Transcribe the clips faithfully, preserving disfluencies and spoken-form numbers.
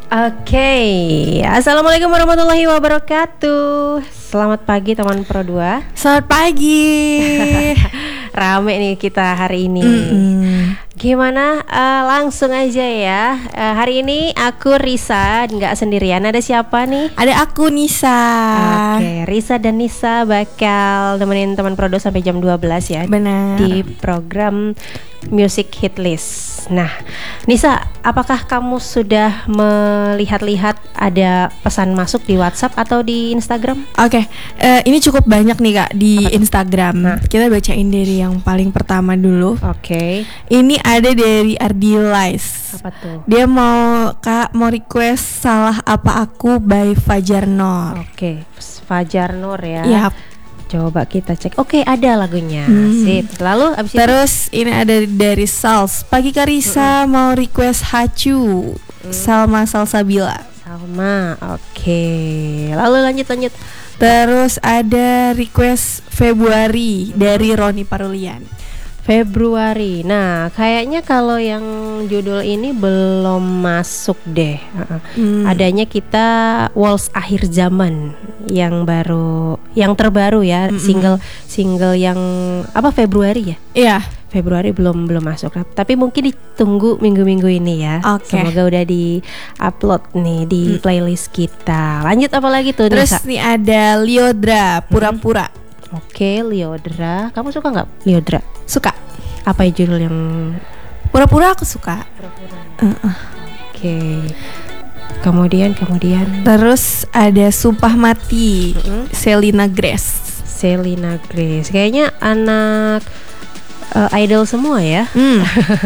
Oke, assalamualaikum warahmatullahi wabarakatuh. Selamat pagi teman Pro dua. Selamat pagi. Rame nih kita hari ini. Mm-mm. Gimana? Uh, langsung aja ya. Uh, hari ini aku Risa, nggak sendirian. Ada siapa nih? Ada aku Nisa. Oke, Risa dan Nisa bakal nemenin teman Pro dua sampai jam dua belas ya. Benar. Di program Music Hit List. Nah, Nisa, apakah kamu sudah melihat-lihat ada pesan masuk di WhatsApp atau di Instagram? Oke, uh, ini cukup banyak nih Kak di Apa? Instagram. Nah. Kita bacain dari yang paling pertama dulu. Oke. Ini ada dari Ardilais. Apa tuh? Dia mau Kak mau request Salah Apa Aku by Fajar Nur. Oke, Fajar Nur ya. Yap. Coba kita cek. Oke, ada lagunya. Hmm. Sip. Lalu abis itu Terus ini ada dari Sals. Pagi Karisa Mm-mm. mau request Hacu. Mm. Salma Salsabila. Salma. Oke. Lalu lanjut lanjut. Terus ada request Februari dari Roni Parulian. Februari. Nah, kayaknya kalau yang judul ini belum masuk deh. Uh-uh. Hmm. Adanya kita Waltz Akhir Zaman yang baru, yang terbaru ya, Mm-mm. single single yang apa Februari ya? Iya. Februari belum belum masuk, tapi mungkin ditunggu minggu-minggu ini ya. Oke. Semoga udah di-upload nih di Hmm. playlist kita. Lanjut apa lagi tuh? Terus Nisa? nih ada Liodra Pura-pura. Oke, Liodra. Kamu suka nggak Liodra? Suka. Apa ya judul yang Pura-pura aku suka. Uh-uh. Oke. Kemudian kemudian Terus ada Sumpah Mati Mm-mm. Selena Grace. Selena Grace. Kayaknya anak uh, idol semua ya. Hmm.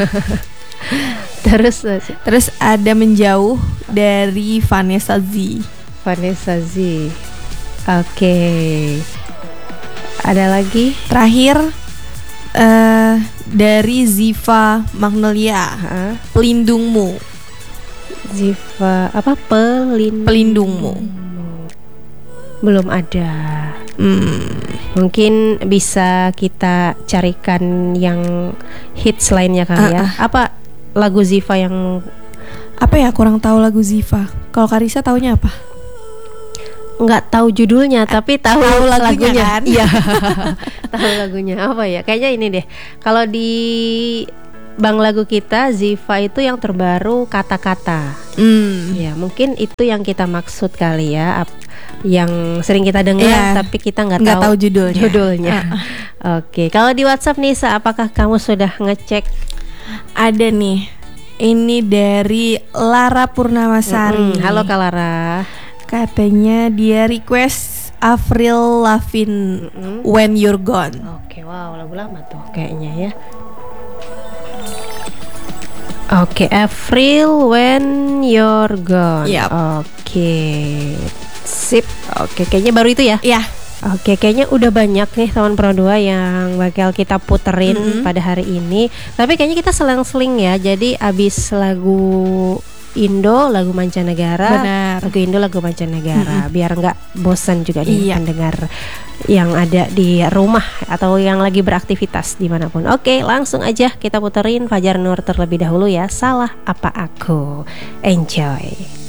Terus uh, Terus ada Menjauh dari Vanessa Z. Vanessa Z. Oke. Ada lagi? Terakhir uh, dari Ziva Magnolia Hah? Pelindungmu. Ziva apa pelin Pelindungmu. Belum ada. Hmm. Mungkin bisa kita carikan yang hits lainnya kali ya. Uh-uh. Apa lagu Ziva yang Apa ya, kurang tahu lagu Ziva. Kalau Karisa taunya apa? nggak tahu judulnya tapi tahu, Tahu lagunya kan? Iya. Tahu lagunya apa ya? Kayaknya ini deh. Kalau di Bang lagu kita Ziva itu yang terbaru Kata-kata. Hmm. Ya, mungkin itu yang kita maksud kali ya. Ap- yang sering kita dengar Iya. tapi kita nggak Nggak tahu, tahu judulnya. judulnya. Oke, kalau di WhatsApp Nisa, apakah kamu sudah ngecek? Ada nih. Ini dari Lara Purnamasari. Mm-mm. Halo Kak Lara. Katanya dia request Avril Lavigne Mm-mm. When You're Gone. Oke, wow, lagu lama tuh kayaknya ya. Oke, April When You're Gone. Yap. Oke, sip. Oke, kayaknya baru itu ya. Ya. Oke, kayaknya udah banyak nih teman Pro dua yang bakal kita puterin Mm-hmm. pada hari ini. Tapi kayaknya kita selang-seling ya. Jadi abis lagu Indo, lagu mancanegara, Benar. lagu Indo, lagu mancanegara, biar nggak bosan juga nih Iya. pendengar yang ada di rumah atau yang lagi beraktivitas dimanapun. Oke, langsung aja kita puterin Fajar Nur terlebih dahulu ya. Salah Apa Aku. Enjoy.